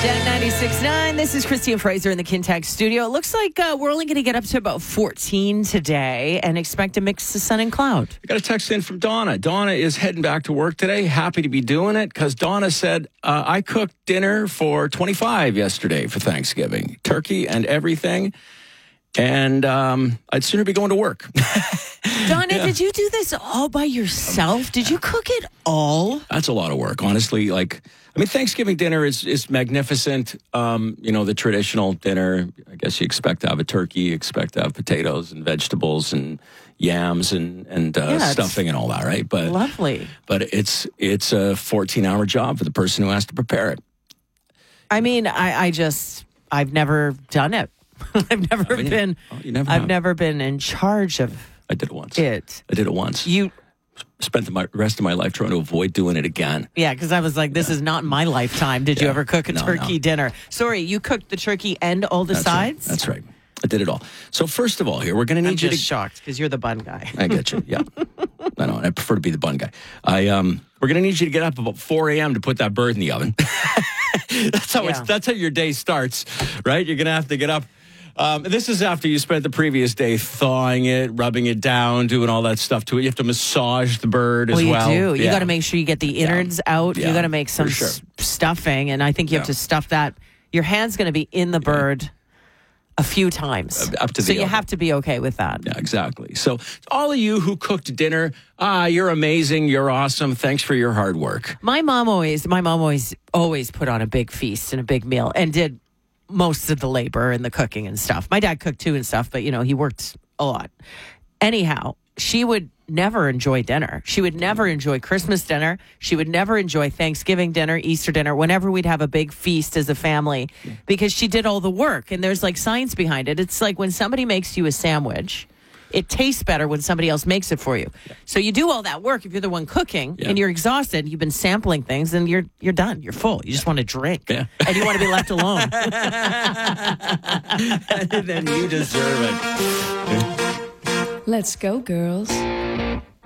Jen 96.9. This is Christine Fraser in the Kintex studio. It looks like we're only going to get up to about 14 today and expect a mix of sun and cloud. I got a text in from Donna. Donna is heading back to work today. Happy to be doing it because Donna said, I cooked dinner for 25 yesterday for Thanksgiving. Turkey and everything. And I'd sooner be going to work. Donna, did you do this all by yourself? Did you cook it all? That's a lot of work, honestly. Thanksgiving dinner is magnificent. The traditional dinner, I guess you expect to have a turkey, you expect to have potatoes and vegetables and yams and stuffing and all that, right? But lovely. But it's a 14-hour job for the person who has to prepare it. I mean, I've never done it. I've never been in charge of I did it once. I did it once. You spent the rest of my life trying to avoid doing it again. Yeah, because I was like, this is not my lifetime. Did you ever cook a turkey dinner? Sorry, you cooked the turkey and all the sides? Right. That's right. I did it all. So first of all, here, we're going to need you to... I'm just shocked because you're the bun guy. I get you, yeah. I prefer to be the bun guy. We're going to need you to get up about 4 a.m. to put that bird in the oven. That's how your day starts, right? You're going to have to get up. This is after you spent the previous day thawing it, rubbing it down, doing all that stuff to it. You have to massage the bird as well. You do. You got to make sure you get the innards out. Yeah, you got to make some stuffing, and I think you have to stuff that. Your hand's going to be in the bird a few times. Up to so you have to be okay with that. Yeah, exactly. So all of you who cooked dinner, you're amazing. You're awesome. Thanks for your hard work. My mom always put on a big feast and a big meal and did most of the labor and the cooking and stuff. My dad cooked too and stuff, but he worked a lot. Anyhow, she would never enjoy dinner. She would never enjoy Christmas dinner. She would never enjoy Thanksgiving dinner, Easter dinner, whenever we'd have a big feast as a family, because she did all the work. And there's science behind it. It's like when somebody makes you a sandwich, it tastes better when somebody else makes it for you. Yeah. So you do all that work if you're the one cooking and you're exhausted, you've been sampling things, and you're done. You're full. You just want to drink. Yeah. And you want to be left alone. Then you deserve it. Let's go, girls.